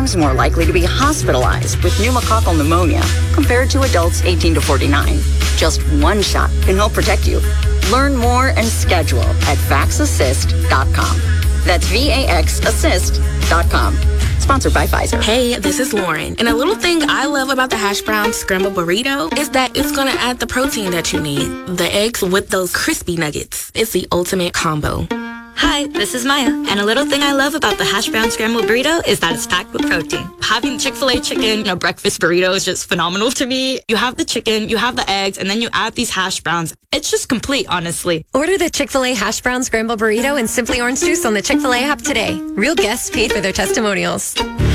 times more likely to be hospitalized with pneumococcal pneumonia compared to adults 18 to 49. Just one shot can help protect you. Learn more and schedule at vaxassist.com. That's VAXassist.com. Sponsored by Pfizer. Hey, this is Lauren. And a little thing I love about the hash brown scrambled burrito is that it's going to add the protein that you need. The eggs with those crispy nuggets. It's the ultimate combo. Hi, this is Maya, and a little thing I love about the hash brown scrambled burrito is that it's packed with protein. Having Chick-fil-A chicken in a breakfast burrito is just phenomenal to me. You have the chicken, you have the eggs, and then you add these hash browns. It's just complete, honestly. Order the Chick-fil-A hash brown scrambled burrito and Simply Orange Juice on the Chick-fil-A app today. Real guests paid for their testimonials.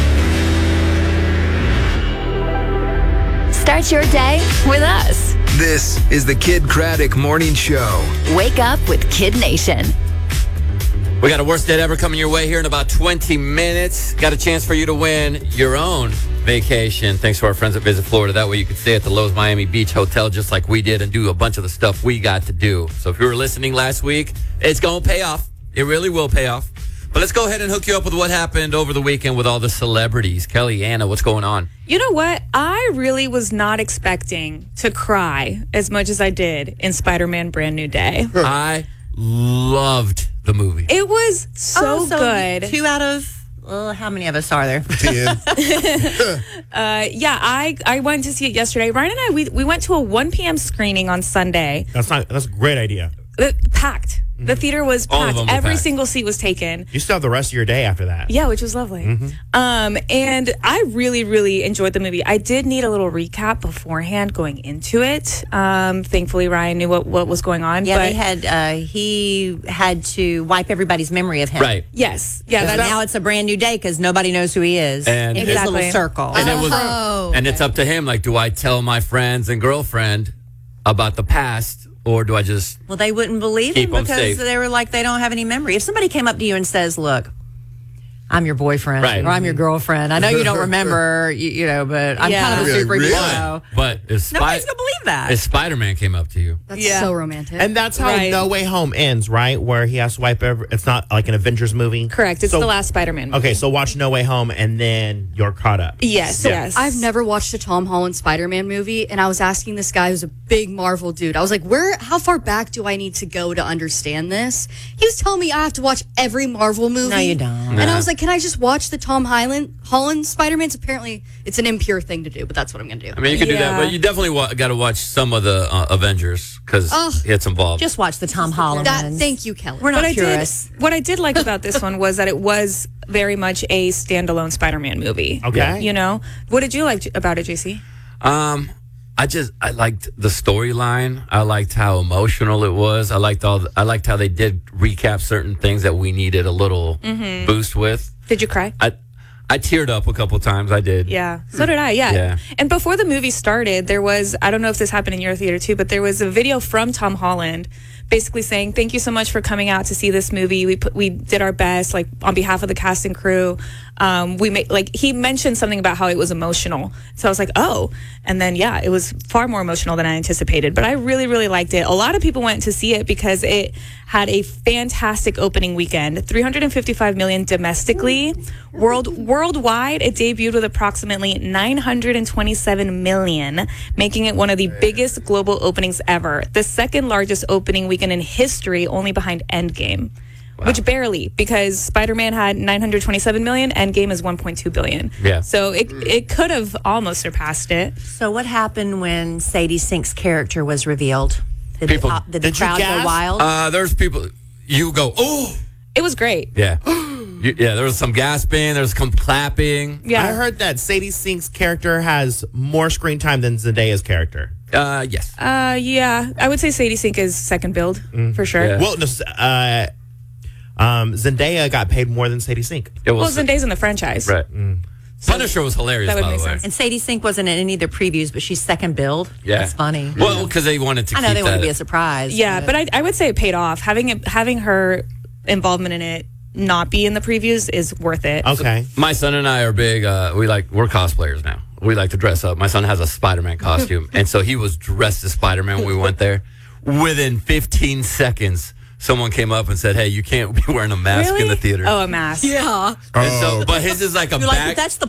Start your day with us. This is the Kid Craddock Morning Show. Wake up with Kid Nation. We got a worst date ever coming your way here in about 20 minutes. Got a chance for you to win your own vacation. Thanks to our friends at Visit Florida. That way you can stay at the Lowe's Miami Beach Hotel just like we did and do a bunch of the stuff we got to do. So if you were listening last week, it's going to pay off. It really will pay off. But let's go ahead and hook you up with what happened over the weekend with all the celebrities. Kelly, Anna, what's going on? You know what? I really was not expecting to cry as much as I did in Spider-Man Brand New Day. I loved the movie. It was so good. 2 out of, how many of us are there? 10. Yeah, I went to see it yesterday. Ryan and I, we went to a 1 p.m. screening on Sunday. That's a great idea. Packed. The theater was All of packed. them were Every packed. single seat was taken. You still have the rest of your day after that. Yeah, which was lovely. And I really, really enjoyed the movie. I did need a little recap beforehand going into it. Thankfully, Ryan knew what was going on. Yeah, but he had to wipe everybody's memory of him. Right. Yes. Yeah. So now it's a brand new day because nobody knows who he is And- in his Exactly. little circle. And it was, and it's up to him. Like, do I tell my friends and girlfriend about the past, or do I just? Well, they wouldn't believe Keep him 'em because safe. they were like, they don't have any memory. If somebody came up to you and says, look, I'm your boyfriend Right. or I'm your girlfriend. I know you don't remember, but I'm kind of a superhero. But if Nobody's going to believe that. if Spider-Man came up to you, That's so romantic. And that's how Right. No Way Home ends, right? Where he has to wipe it's not like an Avengers movie. correct. It's So- the last Spider-Man movie. Okay, so watch No Way Home and then you're caught up. Yes. Yes. I've never watched a Tom Holland Spider-Man movie, and I was asking this guy who's a big Marvel dude. I was like, how far back do I need to go to understand this? He was telling me I have to watch every Marvel movie. No, you don't. And I was like, can I just watch the Tom Holland Spider-Man's? Apparently, it's an impure thing to do, but that's what I'm going to do. I mean, you could do that, Yeah. but you definitely got to watch some of the Avengers because it's involved. Just watch the Tom Holland ones. Thank you, Kelly. We're not What purists. what I did like about this one was that it was very much a standalone Spider-Man movie. Okay. You know? What did you like about it, JC? I liked the storyline. I liked how emotional it was. I liked how they did recap certain things that we needed a little boost with. Did you cry? I teared up a couple times. I did. Yeah, so did I. Yeah. Yeah. And before the movie started, there was, I don't know if this happened in your theater too, but there was a video from Tom Holland basically saying, thank you so much for coming out to see this movie. We did our best, like on behalf of the cast and crew. He mentioned something about how it was emotional. So I was like, oh, and then, yeah, it was far more emotional than I anticipated, but I really, really liked it. A lot of people went to see it because it had a fantastic opening weekend, 355 million domestically. Worldwide, it debuted with approximately 927 million, making it one of the biggest global openings ever. The second largest opening weekend in history, only behind Endgame. Wow. Which barely, because Spider-Man had 927 million, Endgame is 1.2 billion. Yeah. So it could have almost surpassed it. So what happened when Sadie Sink's character was revealed? Did the Did you crowd go gasp? wild? There's people. You go, oh, It was great. yeah, yeah. There was some gasping. There was some clapping. Yeah. I heard that Sadie Sink's character has more screen time than Zendaya's character. Yes. Yeah. I would say Sadie Sink is second build for sure. Yeah. Well, no, Zendaya got paid more than Sadie Sink. It Well, was Zendaya's in the franchise. right. Punisher was hilarious, That would by the make way. sense. And Sadie Sink wasn't in any of the previews, but she's second build. Yeah, That's funny. Well, because they wanted to. I know keep they want that. to be a surprise. Yeah, but I would say it paid off. Having her involvement in it not be in the previews is worth it. Okay. My son and I are big. We're cosplayers now. We like to dress up. My son has a Spider-Man costume, and so he was dressed as Spider-Man when we went there. Within 15 seconds, someone came up and said, "Hey, you can't be wearing a mask in the theater." Oh, a mask. Yeah. And so, but his is like a You're back. like, that's the